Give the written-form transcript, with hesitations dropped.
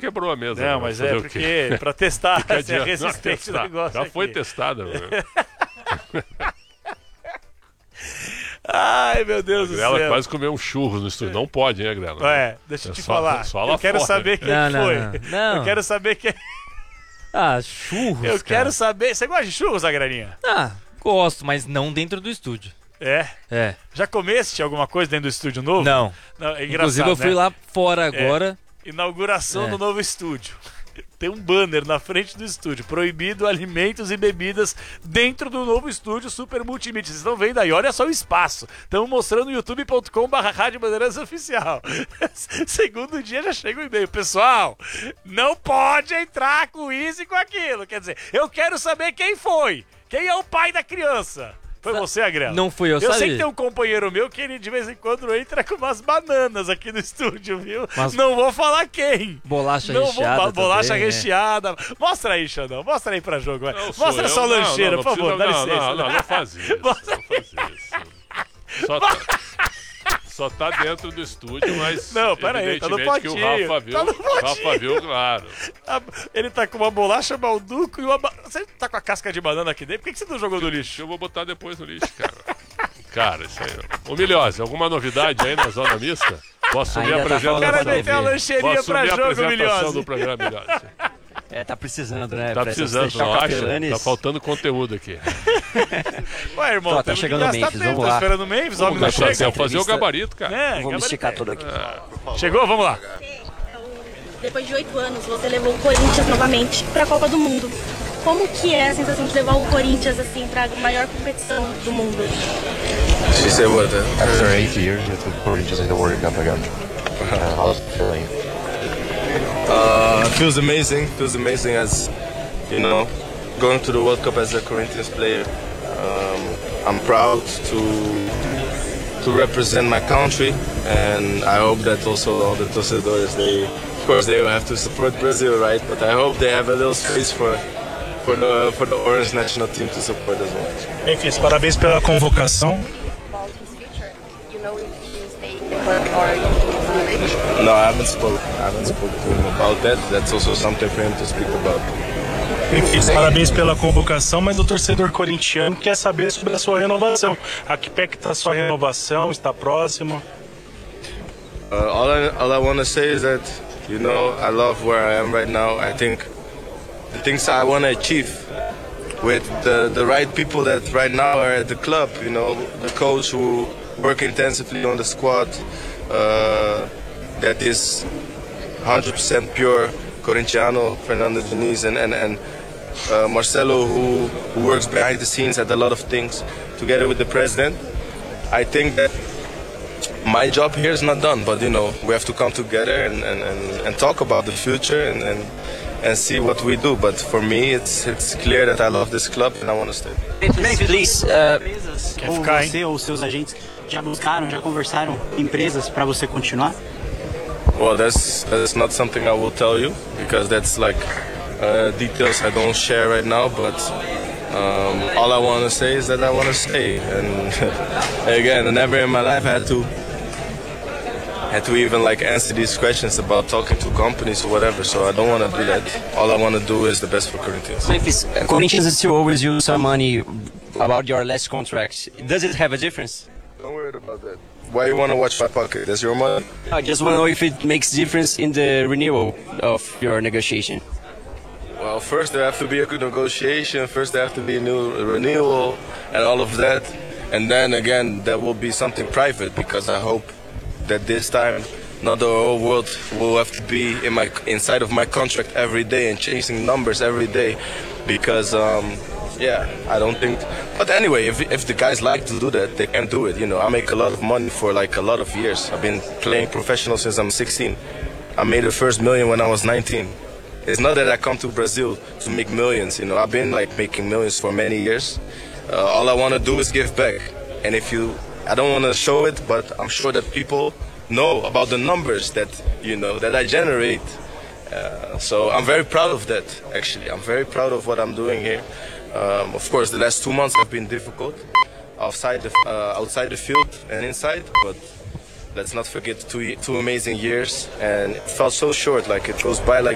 quebrou a mesa. Não, mas é porque pra testar se é resistente o negócio. Já aqui. foi testada. Ai, meu Deus do céu. Ela quase comeu um churro no estúdio. Não pode, hein, Grela? Deixa eu te falar. Só lá eu quero fora. saber quem foi. Não. Eu quero saber quem... Churros, Eu quero saber... Você gosta de churros, Agrarinha? Gosto, mas não dentro do estúdio. É? Já comeste alguma coisa dentro do estúdio novo? Não. É engraçado, Inclusive eu fui lá fora agora. Inauguração do novo estúdio. Tem um banner na frente do estúdio. Proibido alimentos e bebidas dentro do novo estúdio Super Multimídia. Vocês estão vendo aí? Olha só o espaço. Estamos mostrando no youtube.com/Rádio Bandeirantes Oficial. Segundo dia já chega o e-mail. Pessoal, não pode entrar com isso e com aquilo. Quer dizer, eu quero saber quem foi. Quem é o pai da criança? Foi você, Agrela? Não fui eu, Eu sei que tem um companheiro meu que ele de vez em quando entra com umas bananas aqui no estúdio, viu? Não vou falar quem. Bolacha recheada. Bolacha também, recheada. Mostra aí, Xandão. Mostra aí pra jogo. Mostra sua lancheira, por favor. Dá licença. Não faz isso. Não faz isso. Só tá dentro do estúdio, mas não, pera aí, tá no potinho. Que o Rafa viu, tá no potinho. Rafa viu, claro. Ele tá com uma bolacha balduco e uma... Você tá com a casca de banana aqui dentro? Por que você não jogou no lixo? Eu vou botar depois no lixo, cara. Cara, isso aí. Ô, Milhose, alguma novidade aí na zona mista? Posso assumir a apresentação? O cara meteu a lancheirinha pra jogo, Milhose. Do programa, Milhose. Tá precisando, né? Tá precisando, não acha? Tá faltando conteúdo aqui. Ué, irmão, tá chegando o Memphis, vamos lá. Tá esperando o Memphis, homem não chega. Vou fazer o gabarito, cara. Vou me esticar todo aqui. Chegou? Vamos lá. Depois de 8 anos, você levou o Corinthians novamente pra Copa do Mundo. Como que é a sensação de levar o Corinthians, assim, pra maior competição do mundo? She said what? After 8 years with the Corinthians in the World Cup again. How's it feeling? Feels amazing as, you know, going to the World Cup as a Corinthians player. I'm proud to represent my country, and I hope that also all the torcedores, of course they will have to support Brazil, right? But I hope they have a little space for the Orange national team to support as well. Memphis, parabéns pela convocação. No, I haven't spoken to him about that. That's also something for him to speak about. Memphis, parabéns pela convocação, mas o torcedor corintiano quer saber sobre a sua renovação. A que pé que está a sua renovação? Está próximo? All I want to say is that, you know, I love where I am right now. I think the things I want to achieve with the right people that right now are at the club, you know, the coach who work intensively on the squad, that is 100% pure Corintiano, Fernando Diniz, and Marcelo, who works behind the scenes at a lot of things together with the president. I think that my job here is not done, but you know, we have to come together and talk about the future and see what we do. But for me, it's clear that I love this club and I want to stay. Please, Quer ficar, hein? Você ou seus agentes já conversaram empresas para você continuar? Well, that's not something I will tell you because that's like details I don't share right now. But all I want to say is that I want to stay. And again, never in my life I had to even like answer these questions about talking to companies or whatever. So I don't want to do that. All I want to do is the best for Corinthians. Memphis, Corinthians still always use some money about your last contract. Does it have a difference? Don't worry about that. Why you want to watch my pocket? That's your money. I just want to know if it makes difference in the renewal of your negotiation. Well, first there have to be a good negotiation. First there have to be a new renewal and all of that. And then again, that will be something private because I hope that this time not the whole world will have to be inside of my contract every day and chasing numbers every day because yeah, I don't think. But anyway, if the guys like to do that, they can do it. You know, I make a lot of money for like a lot of years. I've been playing professional since I'm 16. I made the first million when I was 19. It's not that I come to Brazil to make millions. You know, I've been like making millions for many years. All I want to do is give back. And I don't want to show it, but I'm sure that people know about the numbers that that I generate. So I'm very proud of that. Actually, I'm very proud of what I'm doing here. Of course, the last 2 months have been difficult, outside the field and inside. But let's not forget two amazing years, and it felt so short. Like it goes by like.